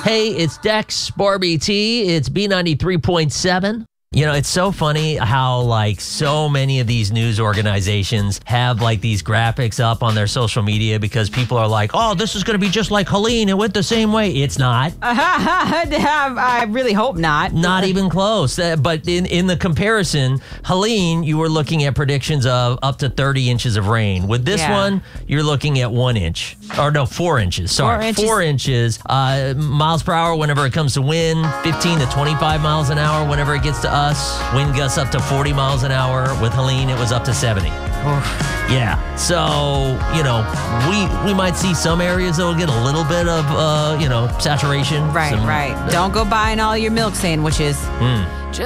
Hey, it's Dex, Barbie T. It's B93.7. You know, it's so funny how, like, so many of these news organizations have, like, these graphics up on their social media because people are like, oh, this is going to be just like Helene. It went the same way. It's not. I really hope not. Not even close. But in the comparison, Helene, you were looking at predictions of up to 30 inches of rain. With this one, you're looking at 1 inch. Or no, 4 inches. Sorry, 4 inches. Miles per hour whenever it comes to wind, 15 to 25 miles an hour whenever it gets to us. Wind gusts up to 40 miles an hour. With Helene, it was up to 70. Yeah. So, you know, we might see some areas that will get a little bit of, saturation. Right. Don't go buying all your milk sandwiches.